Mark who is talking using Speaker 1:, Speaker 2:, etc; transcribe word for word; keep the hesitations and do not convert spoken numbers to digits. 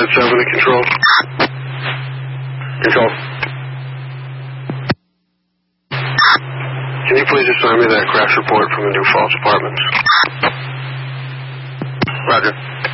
Speaker 1: United seven to Control. Control. Can you please assign me that crash report from the New Falls Apartments? Roger.